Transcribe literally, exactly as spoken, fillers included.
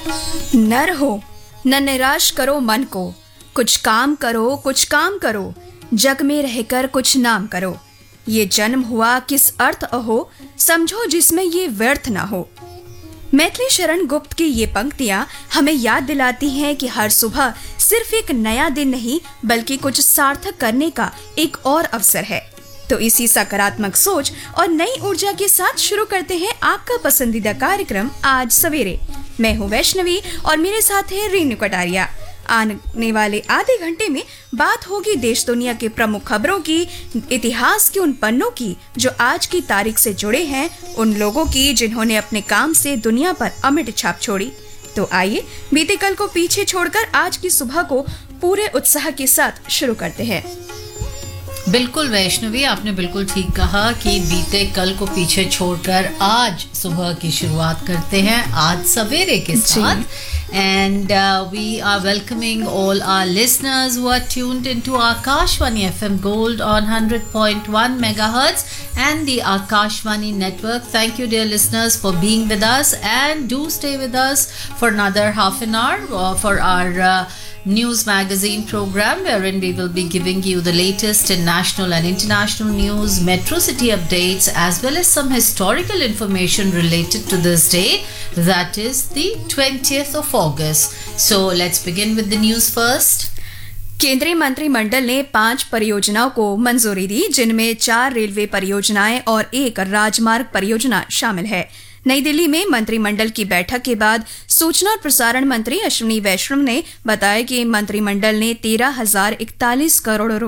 नर हो न निराश करो मन को, कुछ काम करो कुछ काम करो, जग में रहकर कुछ नाम करो। ये जन्म हुआ किस अर्थ अहो, समझो जिसमें ये व्यर्थ ना हो। मैथिली शरण गुप्त की ये पंक्तियां हमें याद दिलाती हैं कि हर सुबह सिर्फ एक नया दिन नहीं बल्कि कुछ सार्थक करने का एक और अवसर है। तो इसी सकारात्मक सोच और नई ऊर्जा के साथ शुरू करते हैं आपका पसंदीदा कार्यक्रम आज सवेरे। मैं हूँ वैष्णवी और मेरे साथ है रीनू कटारिया। आने वाले आधे घंटे में बात होगी देश दुनिया के प्रमुख खबरों की, इतिहास के उन पन्नों की जो आज की तारीख से जुड़े हैं, उन लोगों की जिन्होंने अपने काम से दुनिया पर अमिट छाप छोड़ी। तो आइए बीते कल को पीछे छोड़कर आज की सुबह को पूरे उत्साह के साथ शुरू करते हैं। बिल्कुल वैष्णवी, आपने बिल्कुल ठीक कहा कि बीते कल को पीछे छोड़कर आज सुबह की शुरुआत करते हैं आज सवेरे के साथ। And uh, we are welcoming all our listeners who are tuned into Akashvani F M Gold on one hundred point one megahertz and the Akashvani network. Thank you, dear listeners, for being with us, and do stay with us for another half an hour uh, for our uh, news magazine program, wherein we will be giving you the latest in national and international news, metro city updates, as well as some historical information related to this day, that is the twentieth of August. So let's begin with the news first. केंद्रीय मंत्रिमंडल ने पांच परियोजनाओं को मंजूरी दी, जिनमें चार railway परियोजनाएं और एक राजमार्ग परियोजना शामिल है। नई दिल्ली में मंत्रिमंडल की बैठक के बाद सूचना और प्रसारण मंत्री अश्विनी वैष्णव ने बताया कि मंत्रिमंडल ने तेरह हजार इकतालीस करोड़